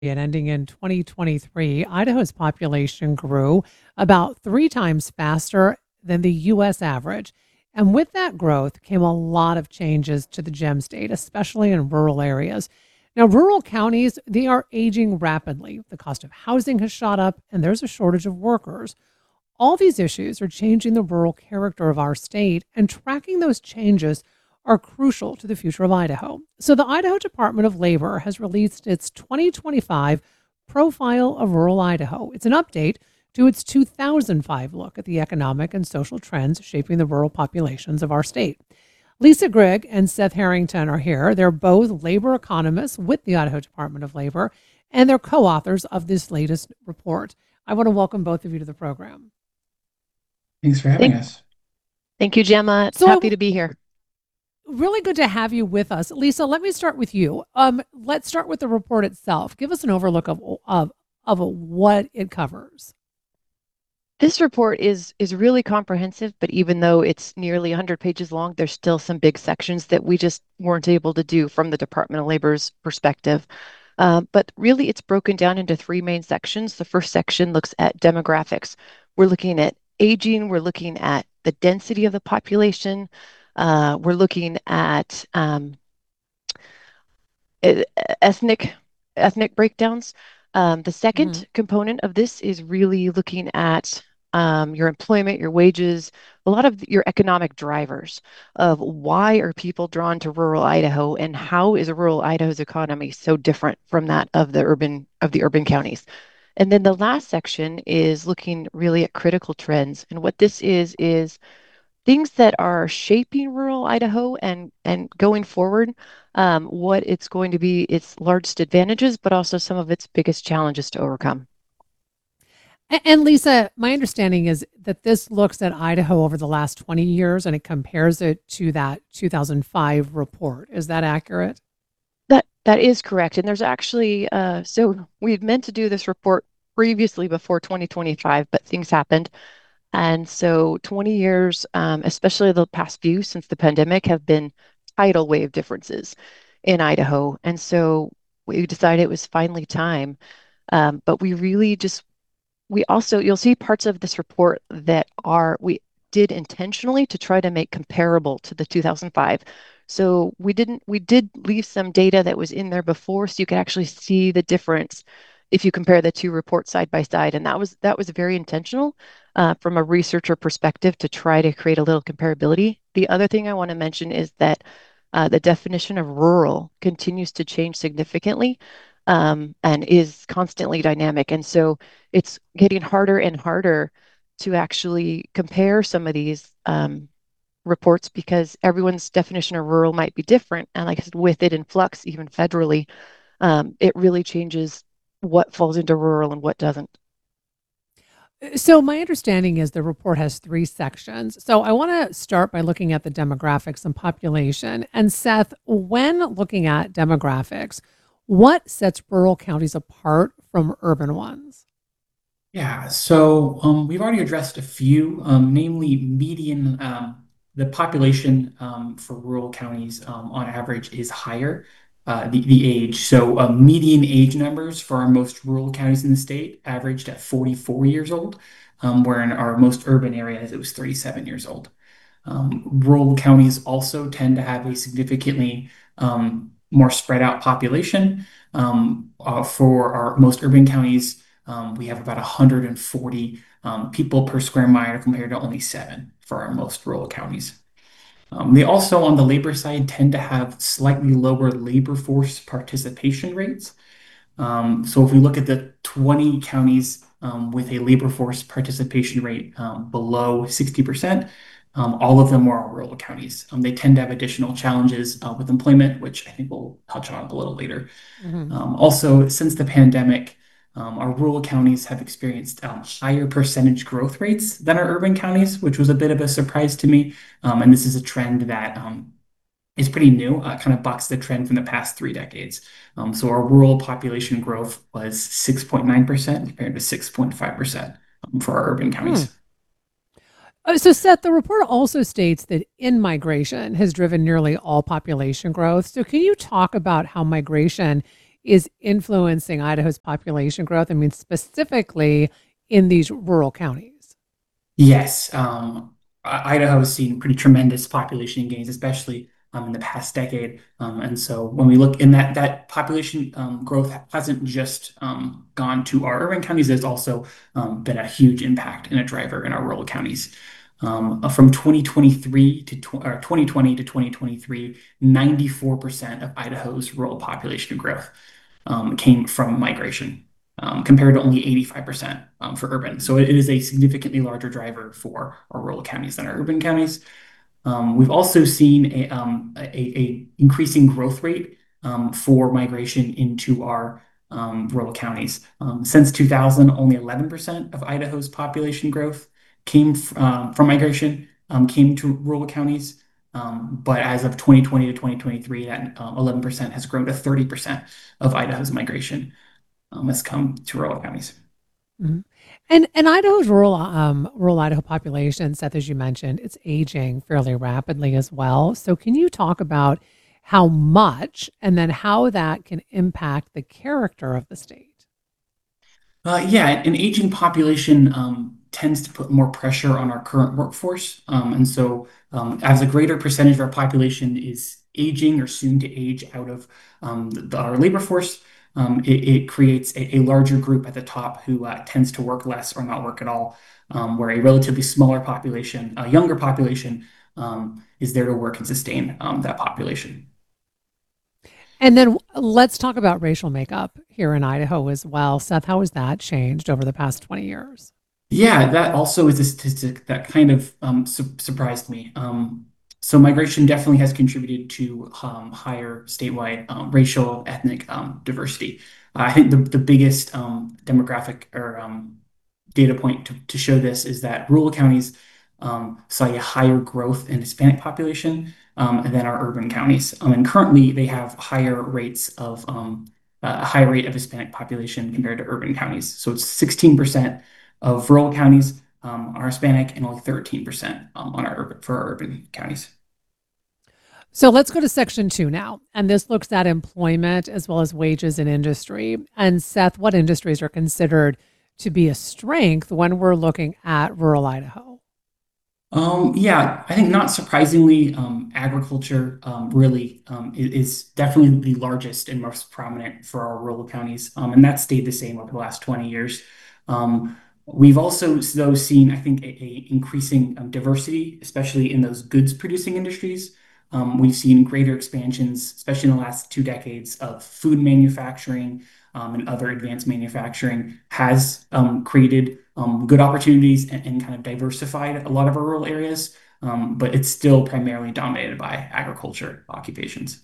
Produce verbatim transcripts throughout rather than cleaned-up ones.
and ending in twenty twenty-three, Idaho's population grew about three times faster than the U S average. And with that growth came a lot of changes to the gem state, especially in rural areas. Now, rural counties, they are aging rapidly. The cost of housing has shot up, and there's a shortage of workers. All these issues are changing the rural character of our state, and tracking those changes are crucial to the future of Idaho. So, the Idaho Department of Labor has released its twenty twenty-five Profile of Rural Idaho. It's an update to its two thousand five look at the economic and social trends shaping the rural populations of our state. Lisa Grigg and Seth Harrington are here. They're both labor economists with the Idaho Department of Labor, and they're co authors of this latest report. I want to welcome both of you to the program. Thanks for having Thank, us. thank you, Gemma. So, Happy I, to be here. really good to have you with us. Lisa, let me start with you. Um, let's start with the report itself. Give us an overlook of, of, of what it covers. This report is is really comprehensive, but even though it's nearly one hundred pages long, there's still some big sections that we just weren't able to do from the Department of Labor's perspective. Uh, but really, it's broken down into three main sections. The first section looks at demographics. We're looking at aging, we're looking at the density of the population, uh, we're looking at um, e- ethnic ethnic breakdowns. Um, the Mm-hmm. second component of this is really looking at um, your employment, your wages, a lot of your economic drivers of why are people drawn to rural Idaho and how is rural Idaho's economy so different from that of the urban of the urban counties. And then the last section is looking really at critical trends. And what this is is things that are shaping rural Idaho and and going forward, um, what it's going to be its largest advantages, but also some of its biggest challenges to overcome. And Lisa, my understanding is that this looks at Idaho over the last twenty years and it compares it to that two thousand five report. Is that accurate? That that is correct. And there's actually uh, so we had meant to do this report previously before twenty twenty-five, but things happened. And so twenty years, um, especially the past few since the pandemic, have been tidal wave differences in Idaho. And so we decided it was finally time. Um, but we really just, we also, you'll see parts of this report that are, we did intentionally to try to make comparable to the two thousand five. So we didn't, we did leave some data that was in there before so you could actually see the difference if you compare the two reports side by side. And that was, that was very intentional uh, from a researcher perspective to try to create a little comparability. The other thing I want to mention is that uh, the definition of rural continues to change significantly um, and is constantly dynamic. And so it's getting harder and harder to actually compare some of these um, reports because everyone's definition of rural might be different. And like I said, with it in flux, even federally, um, it really changes what falls into rural and what doesn't. So, my understanding is the report has three sections. So, I want to start by looking at the demographics and population. And, Seth, when looking at demographics, what sets rural counties apart from urban ones? Yeah, so um, we've already addressed a few, um, namely median, um, the population um, for rural counties um, on average is higher, uh, the, the age. So uh, median age numbers for our most rural counties in the state averaged at forty-four years old, um, where in our most urban areas it was thirty-seven years old. Um, rural counties also tend to have a significantly um, more spread out population. Um, uh, for our most urban counties, um, we have about one hundred forty um, people per square mile compared to only seven for our most rural counties. Um, they also, on the labor side, tend to have slightly lower labor force participation rates. Um, so if we look at the twenty counties um, with a labor force participation rate um, below sixty percent, um, all of them are rural counties. Um, they tend to have additional challenges uh, with employment, which I think we'll touch on a little later. Mhm. Um, also, since the pandemic, um, our rural counties have experienced um, higher percentage growth rates than our urban counties, which was a bit of a surprise to me. Um, and this is a trend that um, is pretty new, uh, kind of bucks the trend from the past three decades. Um, so our rural population growth was six point nine percent compared to six point five percent um, for our urban Hmm. counties. Uh, So, Seth, the report also states that in migration has driven nearly all population growth. So, can you talk about how migration is influencing Idaho's population growth? I mean, specifically in these rural counties. Yes, um, I- Idaho has seen pretty tremendous population gains, especially um, in the past decade. Um, and so when we look in that that population um, growth hasn't just um, gone to our urban counties, there's also um, been a huge impact and a driver in our rural counties. Um, from twenty twenty-three to tw or twenty twenty to twenty twenty-three, ninety-four percent of Idaho's rural population growth um, came from migration, um, compared to only eighty-five percent um, for urban. So it is a significantly larger driver for our rural counties than our urban counties. Um, we've also seen a, um, a, a increasing growth rate um, for migration into our um, rural counties. Um, since two thousand, only eleven percent of Idaho's population growth came um, from migration, um, came to rural counties. Um, but as of twenty twenty to twenty twenty-three, that um, eleven percent has grown to thirty percent of Idaho's migration um, has come to rural counties. Mhm. And and Idaho's rural um, rural Idaho population, Seth, as you mentioned, it's aging fairly rapidly as well. So can you talk about how much and then how that can impact the character of the state? Uh, yeah, an aging population um, tends to put more pressure on our current workforce. Um, and so, um, as a greater percentage of our population is aging or soon to age out of um, the, our labor force, um, it, it creates a, a larger group at the top who uh, tends to work less or not work at all, um, where a relatively smaller population, a younger population, um, is there to work and sustain um, that population. And then let's talk about racial makeup here in Idaho as well. Seth, how has that changed over the past twenty years? Yeah, that also is a statistic that kind of um, su surprised me. Um, so migration definitely has contributed to um, higher statewide um, racial ethnic um, diversity. Uh, I think the, the biggest um, demographic or um, data point to, to show this is that rural counties um, saw a higher growth in Hispanic population um, than our urban counties. Um, and currently, they have higher rates of um, a high rate of Hispanic population compared to urban counties. So it's sixteen percent of rural counties um, are Hispanic and only thirteen percent um, on our urban, for our urban counties. So let's go to section two now. And this looks at employment as well as wages in industry. And Seth, what industries are considered to be a strength when we're looking at rural Idaho? Um, yeah, I think not surprisingly, um, agriculture um, really um, i- is definitely the largest and most prominent for our rural counties, um, and that stayed the same over the last twenty years. Um, we've also, though, seen, I think, a, a increasing um, diversity, especially in those goods producing industries. Um, we've seen greater expansions, especially in the last two decades, of food manufacturing um, and other advanced manufacturing has um, created um, good opportunities and, and kind of diversified a lot of our rural areas, um, but it's still primarily dominated by agriculture occupations.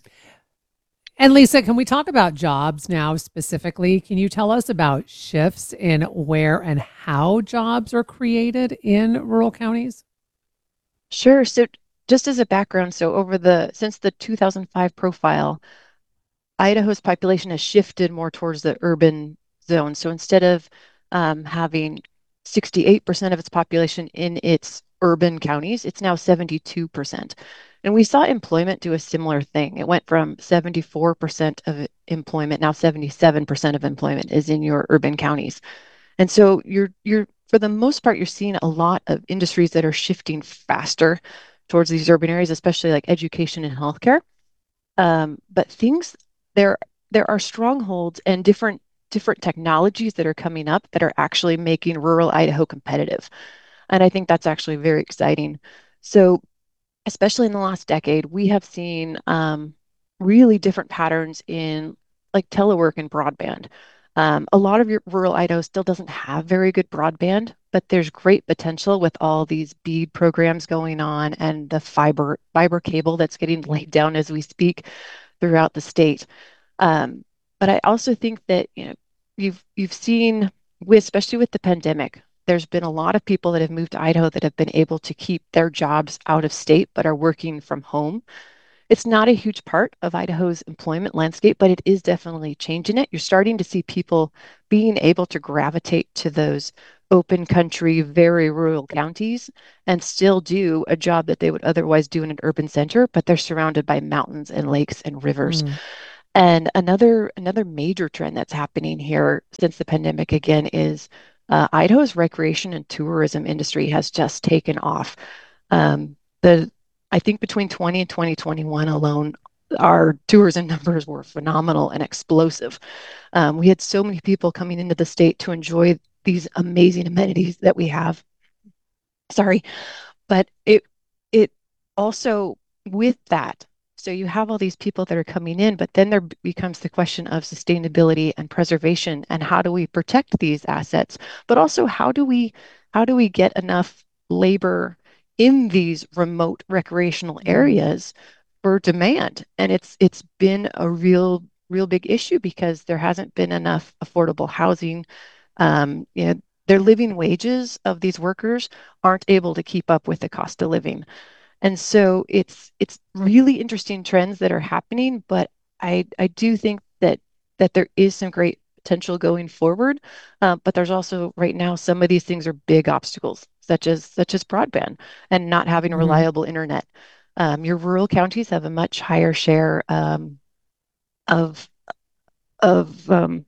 And Lisa, can we talk about jobs now specifically? Can you tell us about shifts in where and how jobs are created in rural counties? Sure. So just as a background, so over the since the two thousand five profile, Idaho's population has shifted more towards the urban zone. So instead of um, having sixty-eight percent of its population in its urban counties, it's now seventy-two percent. And we saw employment do a similar thing. It went from seventy-four percent of employment, now seventy-seven percent of employment is in your urban counties. And so you're you're for the most part, you're seeing a lot of industries that are shifting faster towards these urban areas, especially like education and healthcare. Um, but things there there are strongholds and different different technologies that are coming up that are actually making rural Idaho competitive. And I think that's actually very exciting. So especially in the last decade, we have seen um, really different patterns in like telework and broadband. Um, a lot of your rural Idaho still doesn't have very good broadband, but there's great potential with all these BEAD programs going on and the fiber fiber cable that's getting laid down as we speak throughout the state. Um, but I also think that, you know, you've you've seen with especially with the pandemic, there's been a lot of people that have moved to Idaho that have been able to keep their jobs out of state but are working from home. It's not a huge part of Idaho's employment landscape, but it is definitely changing it. You're starting to see people being able to gravitate to those open country, very rural counties and still do a job that they would otherwise do in an urban center, but they're surrounded by mountains and lakes and rivers. Mm. And another another major trend that's happening here since the pandemic again is uh, Idaho's recreation and tourism industry has just taken off. Um, the I think between twenty and twenty twenty-one alone, our tourism numbers were phenomenal and explosive. Um, we had so many people coming into the state to enjoy these amazing amenities that we have. Sorry, but it it also with that, so you have all these people that are coming in, but then there becomes the question of sustainability and preservation and how do we protect these assets, but also how do we how do we get enough labor in these remote recreational Mm. areas for demand? And it's it's been a real real big issue because there hasn't been enough affordable housing. Um, you know, their living wages of these workers aren't able to keep up with the cost of living. And so it's it's really interesting trends that are happening, but I I do think that that there is some great potential going forward. Uh, but there's also right now some of these things are big obstacles, such as such as broadband and not having Mhm. reliable internet. Um, your rural counties have a much higher share um, of of um,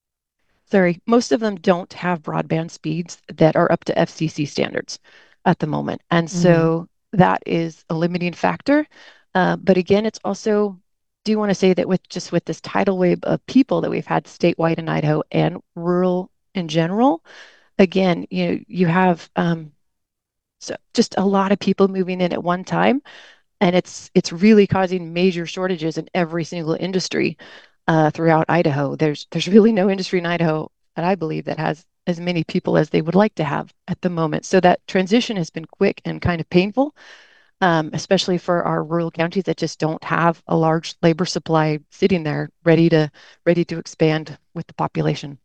sorry, most of them don't have broadband speeds that are up to F C C standards at the moment. And Mhm. so that is a limiting factor. Uh, but again, it's also, do want to say that with just with this tidal wave of people that we've had statewide in Idaho and rural in general, again, you know, you have um, so just a lot of people moving in at one time and it's it's really causing major shortages in every single industry uh, throughout Idaho. There's there's really no industry in Idaho that I believe that has as many people as they would like to have at the moment. So that transition has been quick and kind of painful, um, especially for our rural counties that just don't have a large labor supply sitting there ready to ready to expand with the population.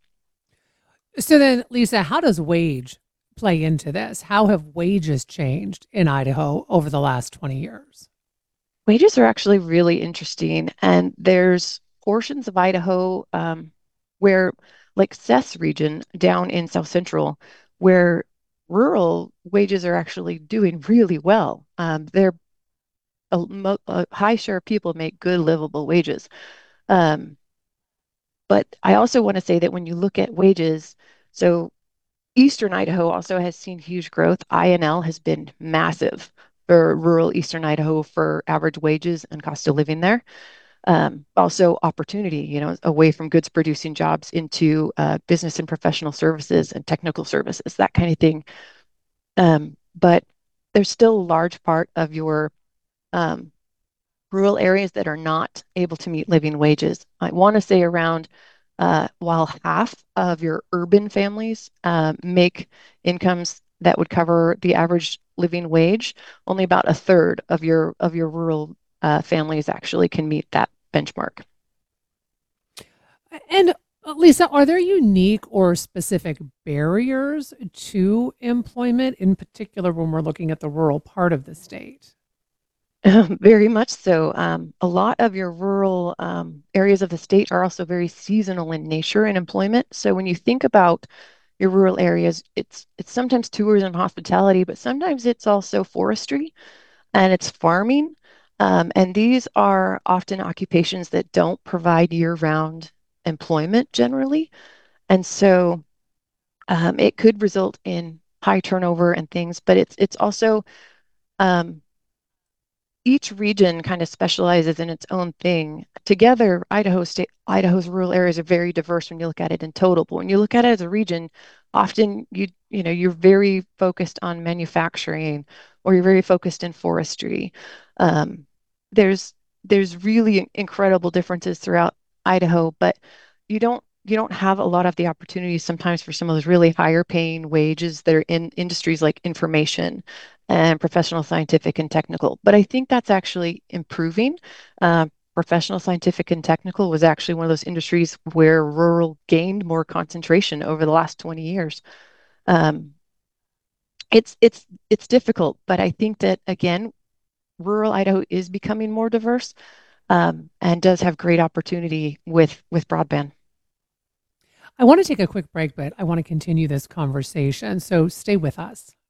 So then, Lisa, how does wage play into this? How have wages changed in Idaho over the last twenty years? Wages are actually really interesting, and there's portions of Idaho um, where, like Seth's region down in South Central, where rural wages are actually doing really well. Um, they're a, mo- a high share of people make good livable wages. Um, but I also want to say that when you look at wages, so Eastern Idaho also has seen huge growth. I N L has been massive for rural Eastern Idaho for average wages and cost of living there. Um, also opportunity, you know, away from goods producing jobs into uh, business and professional services and technical services, that kind of thing. Um, but there's still a large part of your um, rural areas that are not able to meet living wages. I want to say around, uh, while half of your urban families uh, make incomes that would cover the average living wage, only about a third of your of your rural uh, families actually can meet that benchmark. And uh, Lisa, are there unique or specific barriers to employment, in particular when we're looking at the rural part of the state? Very much so. Um, a lot of your rural um, areas of the state are also very seasonal in nature and employment. So when you think about your rural areas, it's it's sometimes tourism and hospitality, but sometimes it's also forestry and it's farming. Um, and these are often occupations that don't provide year-round employment generally. And so um, it could result in high turnover and things, but it's it's also um, each region kind of specializes in its own thing. Together, Idaho state, Idaho's rural areas are very diverse when you look at it in total. But when you look at it as a region, often you you know you're very focused on manufacturing, or you're very focused in forestry. Um, there's there's really incredible differences throughout Idaho, but you don't you don't have a lot of the opportunities sometimes for some of those really higher paying wages that are in industries like information and professional, scientific, and technical. But I think that's actually improving. Uh, professional, scientific, and technical was actually one of those industries where rural gained more concentration over the last twenty years. Um, it's it's it's difficult, but I think that again, rural Idaho is becoming more diverse um, and does have great opportunity with with broadband. I want to take a quick break, but I want to continue this conversation. So stay with us.